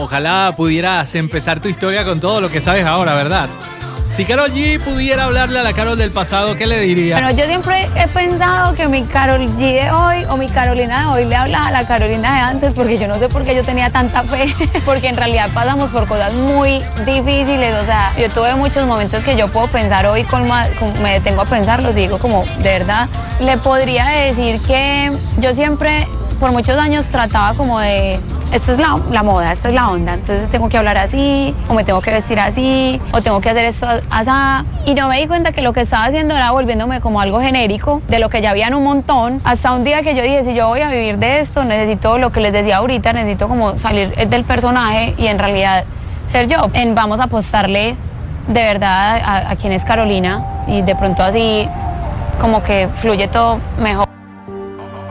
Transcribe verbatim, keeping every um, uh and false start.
ojalá pudieras empezar tu historia con todo lo que sabes ahora, ¿verdad? Si Karol G pudiera hablarle a la Karol del pasado, ¿qué le diría? Bueno, yo siempre he pensado que mi Karol G de hoy o mi Carolina de hoy le habla a la Carolina de antes, porque yo no sé por qué yo tenía tanta fe, porque en realidad pasamos por cosas muy difíciles. O sea, yo tuve muchos momentos que yo puedo pensar hoy, con más, con, me detengo a pensarlos y digo como, de verdad, le podría decir que yo siempre, por muchos años, trataba como de... Esto es la, la moda, esto es la onda, entonces tengo que hablar así, o me tengo que vestir así, o tengo que hacer esto así. Y no me di cuenta que lo que estaba haciendo era volviéndome como algo genérico, de lo que ya habían un montón, hasta un día que yo dije, si yo voy a vivir de esto, necesito lo que les decía ahorita, necesito como salir del personaje y en realidad ser yo. En, vamos a apostarle de verdad a, a quién es Carolina y de pronto así como que fluye todo mejor.